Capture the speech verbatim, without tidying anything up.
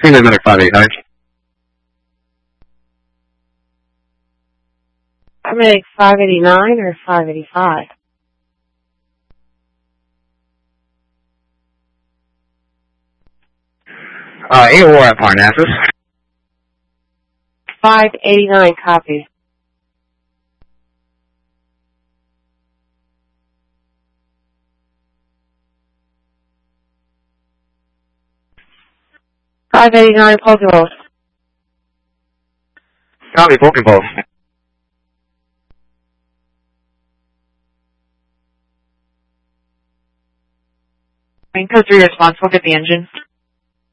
England Medic five eighty-nine. Medic five eighty-nine or five eighty-five? Uh, A O R at Parnassus. five eighty-nine, copy. five eighty-nine, Pokemon. Copy, Pokeball. Code three response, we'll get the engine.